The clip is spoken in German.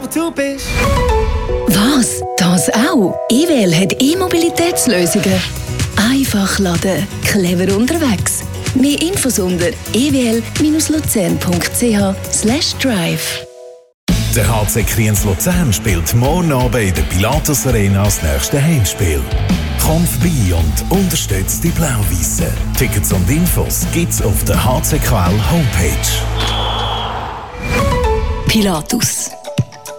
du bist. Was? Das auch? EWL hat E-Mobilitätslösungen. Einfach laden, clever unterwegs. Mehr Infos unter ewl-luzern.ch/drive. Der HC Kriens Luzern spielt morgen Abend in der Pilatus Arena das nächste Heimspiel. Komm vorbei und unterstützt die Blau-Weissen. Tickets und Infos gibt's auf der HCQL Homepage. Pilatus.